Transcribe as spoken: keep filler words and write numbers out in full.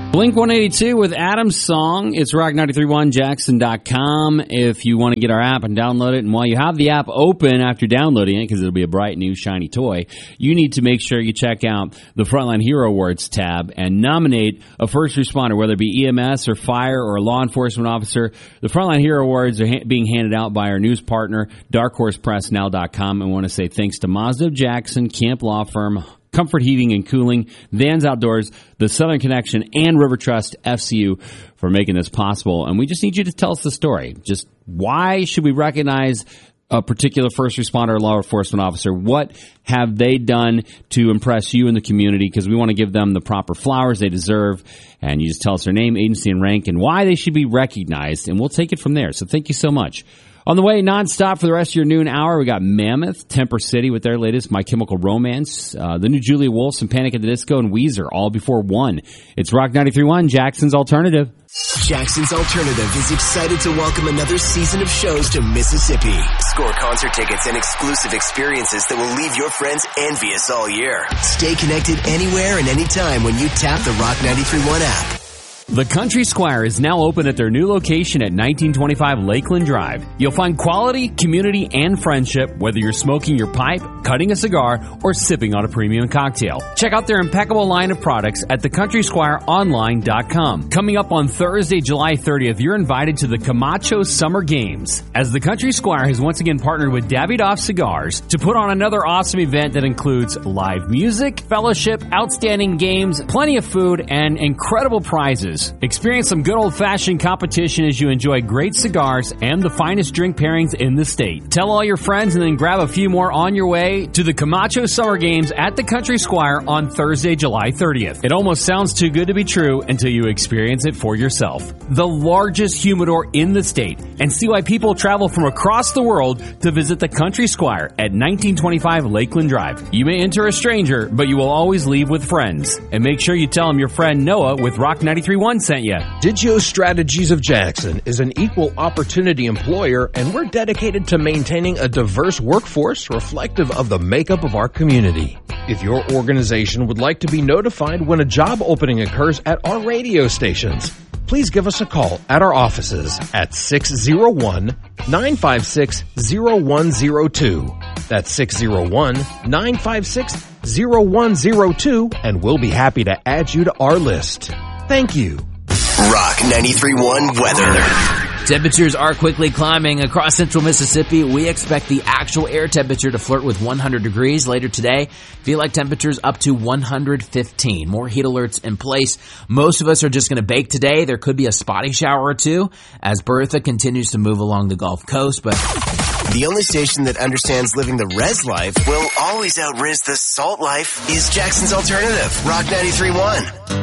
Blink one eighty-two with Adam's song. It's rock nine three one jackson dot com if you want to get our app and download it. And while you have the app open after downloading it, because it'll be a bright, new, shiny toy, you need to make sure you check out the Frontline Hero Awards tab and nominate a first responder, whether it be E M S or fire or a law enforcement officer. The Frontline Hero Awards are ha- being handed out by our news partner, dark horse press now dot com. I want to say thanks to Mazda of Jackson, Camp Law Firm, Comfort Heating and Cooling, Vans Outdoors, the Southern Connection, and River Trust F C U for making this possible. And we just need you to tell us the story. Just why should we recognize a particular first responder or law enforcement officer? What have they done to impress you in the community? Because we want to give them the proper flowers they deserve. And you just tell us their name, agency, and rank, and why they should be recognized. And we'll take it from there. So thank you so much. On the way, nonstop for the rest of your noon hour, we got Mammoth, Temper City with their latest My Chemical Romance, uh, the new Julia Wolfson, Panic at the Disco, and Weezer, all before one. It's Rock ninety-three point one, Jackson's Alternative. Jackson's Alternative is excited to welcome another season of shows to Mississippi. Score concert tickets and exclusive experiences that will leave your friends envious all year. Stay connected anywhere and anytime when you tap the Rock ninety-three point one app. The Country Squire is now open at their new location at nineteen twenty-five Lakeland Drive. You'll find quality, community, and friendship, whether you're smoking your pipe, cutting a cigar, or sipping on a premium cocktail. Check out their impeccable line of products at the country squire online dot com. Coming up on Thursday, July thirtieth, you're invited to the Camacho Summer Games, as the Country Squire has once again partnered with Davidoff Cigars to put on another awesome event that includes live music, fellowship, outstanding games, plenty of food, and incredible prizes. Experience some good old-fashioned competition as you enjoy great cigars and the finest drink pairings in the state. Tell all your friends and then grab a few more on your way to the Camacho Summer Games at the Country Squire on Thursday, July thirtieth. It almost sounds too good to be true until you experience it for yourself. The largest humidor in the state, and see why people travel from across the world to visit the Country Squire at nineteen twenty-five Lakeland Drive. You may enter a stranger, but you will always leave with friends. And make sure you tell them your friend Noah with Rock ninety-three point one sent you. Digio Strategies of Jackson is an equal opportunity employer, and we're dedicated to maintaining a diverse workforce reflective of the makeup of our community. If your organization would like to be notified when a job opening occurs at our radio stations, please give us a call at our offices at six oh one, nine five six, oh one oh two. That's six oh one, nine five six, oh one oh two, and we'll be happy to add you to our list. Thank you. Rock ninety-three point one weather. Temperatures are quickly climbing across central Mississippi. We expect the actual air temperature to flirt with one hundred degrees later today. Feel like temperatures up to one hundred fifteen. More heat alerts in place. Most of us are just going to bake today. There could be a spotty shower or two as Bertha continues to move along the Gulf Coast, but the only station that understands living the res life will always out-riz the salt life is Jackson's Alternative, Rock ninety-three point one.